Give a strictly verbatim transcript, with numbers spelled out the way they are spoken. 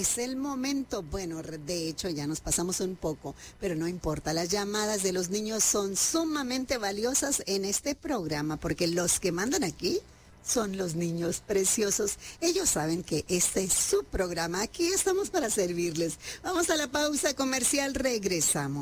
es el momento. Bueno, de hecho ya nos pasamos un poco, pero no importa. Las llamadas de los niños son sumamente valiosas en este programa porque los que mandan aquí son los niños preciosos. Ellos saben que este es su programa. Aquí estamos para servirles. Vamos a la pausa comercial. Regresamos.